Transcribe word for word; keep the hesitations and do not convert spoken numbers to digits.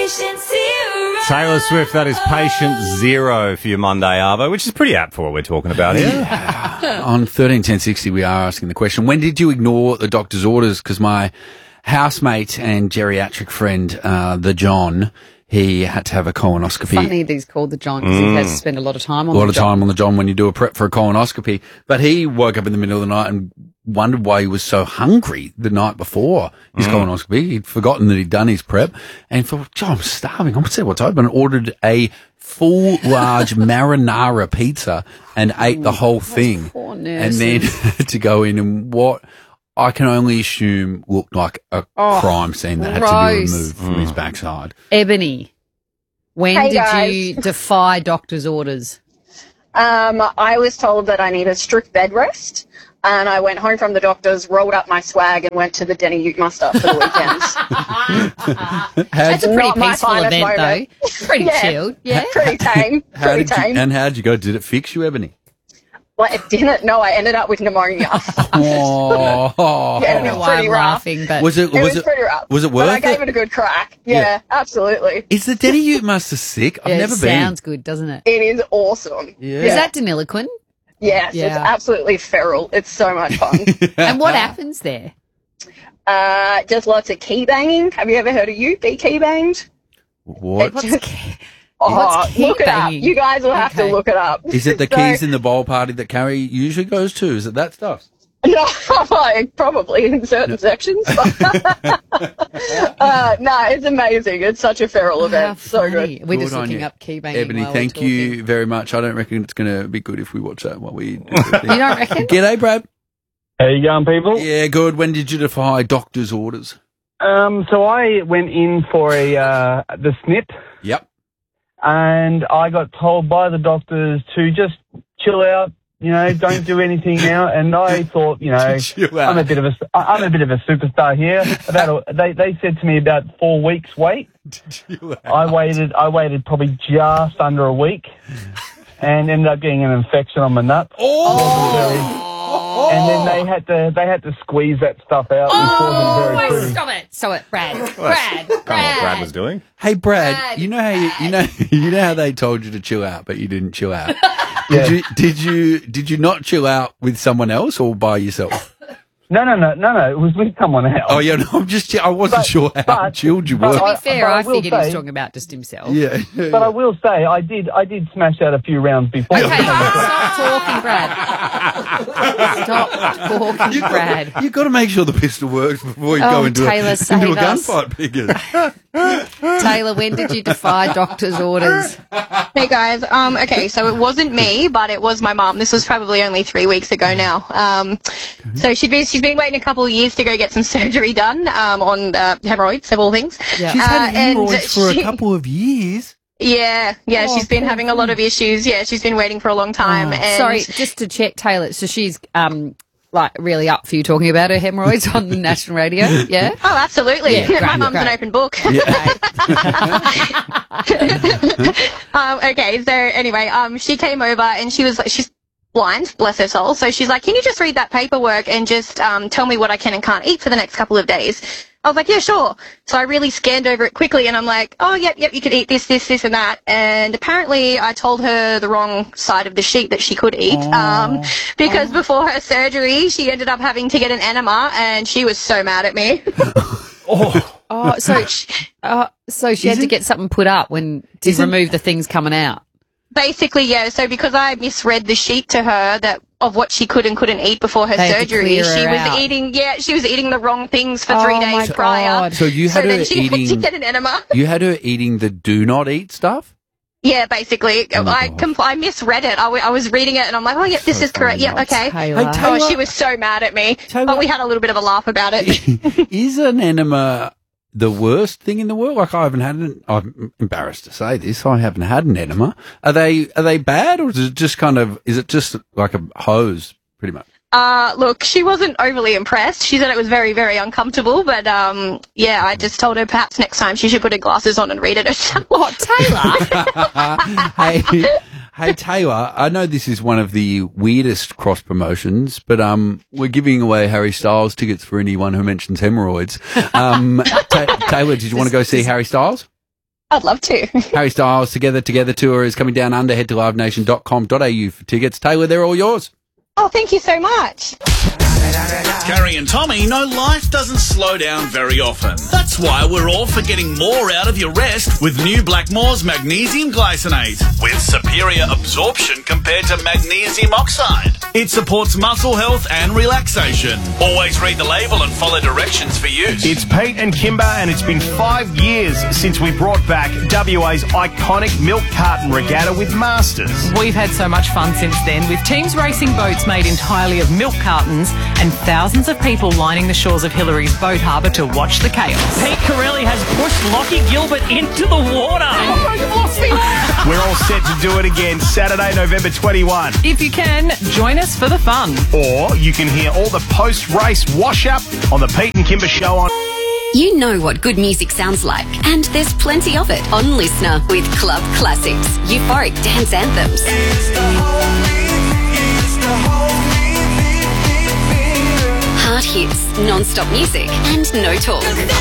Patient zero. Taylor Swift, that is Patient Zero for your Monday, Arvo, which is pretty apt for what we're talking about here. On thirteen ten sixty, we are asking the question, when did you ignore the doctor's orders? Because my housemate and geriatric friend, uh, the John, he had to have a colonoscopy. Funny that he's called the John because mm. he has to spend a lot of time on a lot the of John. time on the John when you do a prep for a colonoscopy. But he woke up in the middle of the night and wondered why he was so hungry the night before his mm. colonoscopy. He'd forgotten that he'd done his prep and thought, "John, I'm starving. I'm see what's open." And ordered a full large marinara pizza and ate the whole thing. Poor and nurses. then to go in and what I can only assume looked like a Oh, crime scene that had to be gross. removed from Mm. his backside. Ebony, when Hey, did guys. you defy doctor's orders? Um, I was told that I need a strict bed rest, and I went home from the doctor's, rolled up my swag, and went to the Denny Ute Muster for the weekend. That's a pretty Not my peaceful finest event, moment. though. Pretty Yeah. chilled. Yeah. Pretty tame. How Pretty did you, tame. and how did you go? Did it fix you, Ebony? Well, it didn't. No, I ended up with pneumonia. Oh, Yeah, I don't know it's why pretty I'm rough. laughing, but was it? It Was was it? pretty rough. Was it But I worth gave it? it a good crack. Yeah, Yeah. absolutely. Is the Denny Ute Muster sick? I've yeah, never it been. sounds good, doesn't it? It is awesome. Yeah. Is that Deniliquin? Yes, Yeah. it's absolutely feral. It's so much fun. And what happens there? uh, just lots of key banging. Have you ever heard of you be key banged? What? What's key? Oh, What's key look it up. banging? You guys will have Okay. to look it up. Is it the So- keys in the bowl party that Carrie usually goes to? Is it that stuff? No, like, probably in certain sections. uh, no, it's amazing. It's such a feral How event. So funny. good. We're Good just on looking you. up key banging. Ebony, while we're thank you talking. very much. I don't reckon it's going to be good if we watch that while we. You don't reckon? G'day, Brad. How you going, people? Yeah, good. When did you defy doctor's orders? Um, so I went in for a uh, the snip, Yep. and I got told by the doctors to just chill out. You know, don't do anything now. And I thought, you know, Chill out. I'm a bit of a I'm a bit of a superstar here. About a, they they said to me about four weeks wait. Chill out. I waited I waited probably just under a week, and ended up getting an infection on my nuts. Oh! And then they had to they had to squeeze that stuff out, which Oh, wasn't very wait, pretty. stop it. Stop it, Brad. Brad. Kind of what Brad. Brad was doing. Hey, Brad, Brad, you know how you, you know you know how they told you to chill out, but you didn't chill out. Yeah. Did you did you did you not chill out with someone else or by yourself? No, no, no, no, no. It was with someone else. Oh yeah, no, I'm just I wasn't But- sure how but- chilled you but were. To I- be fair, but I I will figured he was say- talking about just himself. Yeah, But I will say, I did, I did smash out a few rounds before. Okay, stop talking, Brad. Stop talking, Brad. You've got to make sure the pistol works before you Oh, go into Taylor, a, into save a us. gunfight, Piggers. Taylor, when did you defy doctor's orders? Hey guys, um, okay, so it wasn't me, but it was my mum. This was probably only three weeks ago now. Um, so she'd been, she's been waiting a couple of years to go get some surgery done, um, on, uh, hemorrhoids, of all things. Yeah. She's Uh, had and hemorrhoids for she- a couple of years. Yeah, yeah, Oh, she's been poor having a lot of issues. Yeah, she's been waiting for a long time. and Sorry, just to check, Taylor. So she's um like really up for you talking about her hemorrhoids on the national radio. Yeah. Oh, absolutely. Yeah, great, my mum's an great. open book. um, okay, so anyway, um, she came over and she was like, she's blind, bless her soul. So she's like, can you just read that paperwork and just um, tell me what I can and can't eat for the next couple of days? I was like, yeah, sure. So I really scanned over it quickly and I'm like, oh, yep, yep, you could eat this, this, this and that. And apparently I told her the wrong side of the sheet that she could eat. Um, because before her surgery, she ended up having to get an enema and she was so mad at me. Oh, so uh, so she had to get something put up when to remove the things coming out. Basically, yeah. So because I misread the sheet to her that of what she could and couldn't eat before her They had to surgery, clear she her was out. eating. Yeah, she was eating the wrong things for Oh three my days prior. God. So you had so her then she had to eating. get an enema. You had her eating the do not eat stuff. Yeah, basically, Oh my I God. compl- I misread it. I, w- I was reading it and I'm like, oh, yep, this So is correct. funny. Yep, okay. Taylor. Hey, Taylor- Oh, she was so mad at me, Taylor- but we had a little bit of a laugh about it. Is an enema the worst thing in the world? Like I haven't had an. I'm embarrassed to say this. I haven't had an enema. Are they are they bad or is it just kind of? Is it just like a hose, pretty much? Uh, look, she wasn't overly impressed. She said it was very, very uncomfortable, but um, yeah, I just told her perhaps next time she should put her glasses on and read it herself. What, Taylor? hey, hey Taylor, I know this is one of the weirdest cross promotions, but um, we're giving away Harry Styles tickets for anyone who mentions hemorrhoids. Um, Ta- Taylor, did you want to go see Harry Styles? I'd love to. Harry Styles Together Together Tour is coming down under. Head to live nation dot com dot a u for tickets. Taylor, they're all yours. Oh, thank you so much. Carrie and Tommy know life doesn't slow down very often. That's why we're all for getting more out of your rest with new Blackmore's Magnesium Glycinate, with superior absorption compared to magnesium oxide. It supports muscle health and relaxation. Always read the label and follow directions for use. It's Pete and Kimber, and it's been five years since we brought back W A's iconic milk carton regatta with Masters. We've had so much fun since then, with teams racing boats made entirely of milk cartons and thousands of people lining the shores of Hillary's boat harbour to watch the chaos. Pete Corelli has pushed Lockie Gilbert into the water. Oh, you've lost me. We're all set to do it again Saturday, November twenty-first. If you can, join us for the fun. Or you can hear all the post-race wash-up on the Pete and Kimber Show on... You know what good music sounds like, and there's plenty of it on Listener with Club Classics, euphoric dance anthems. Hard hits, non-stop music, and no talk.